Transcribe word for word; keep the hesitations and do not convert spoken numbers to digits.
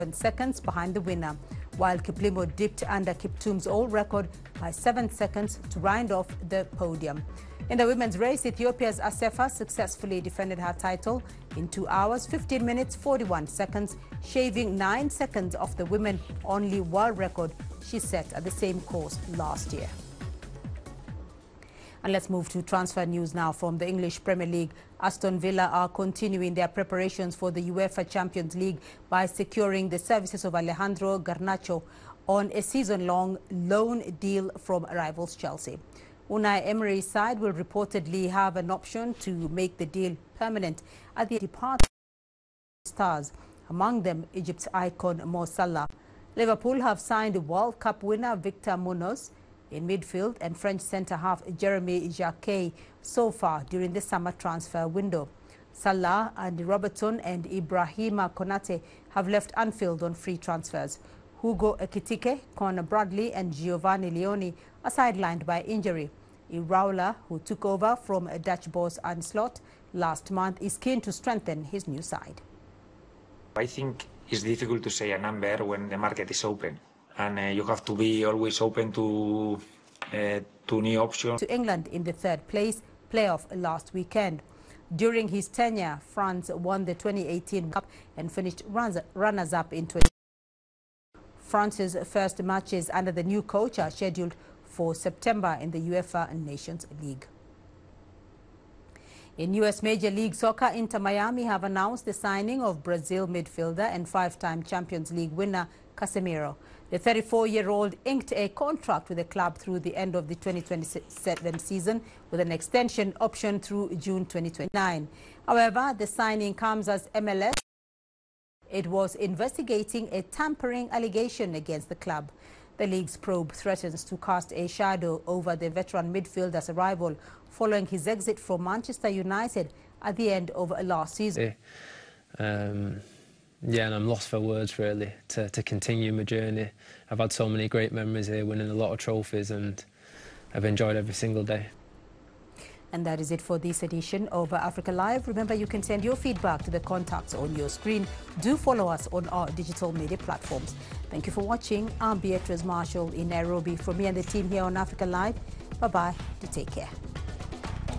seconds behind the winner, while Kiplimo dipped under Kiptum's old record by seven seconds to round off the podium. In the women's race, Ethiopia's Asefa successfully defended her title in two hours, fifteen minutes, forty-one seconds, shaving nine seconds off the women-only world record she set at the same course last year. And let's move to transfer news now from the English Premier League. Aston Villa are continuing their preparations for the UEFA Champions League by securing the services of Alejandro Garnacho on a season-long loan deal from rivals Chelsea. Unai Emery's side will reportedly have an option to make the deal permanent at the departure of stars, among them Egypt's icon Mo Salah. Liverpool have signed World Cup winner Victor Munoz in midfield and French centre-half Jeremy Jacquet so far during the summer transfer window. Salah, Andy Robertson and Ibrahima Konate have left Anfield on free transfers. Hugo Ekitike, Conor Bradley and Giovanni Leone are sidelined by injury. Iraola, who took over from Dutch boss Arne Slot last month, is keen to strengthen his new side. I think it's difficult to say a number when the market is open, and uh, you have to be always open to uh, to new options. To England in the third place playoff last weekend. During his tenure, France won the twenty eighteen Cup and finished runners-up in twenty. France's first matches under the new coach are scheduled for September in the UEFA Nations League. In U S Major League Soccer, Inter Miami have announced the signing of Brazil midfielder and five-time Champions League winner Casemiro. The thirty-four-year-old inked a contract with the club through the end of the twenty twenty-seven season with an extension option through June twenty twenty-nine. However, the signing comes as M L S it was investigating a tampering allegation against the club. The league's probe threatens to cast a shadow over the veteran midfielder's arrival following his exit from Manchester United at the end of last season. Um, yeah, and I'm lost for words, really, to, to continue my journey. I've had so many great memories here, winning a lot of trophies, and I've enjoyed every single day. And that is it for this edition of Africa Live. Remember, you can send your feedback to the contacts on your screen. Do follow us on our digital media platforms. Thank you for watching. I'm Beatrice Marshall in Nairobi. From me and the team here on Africa Live, bye-bye. Do take care.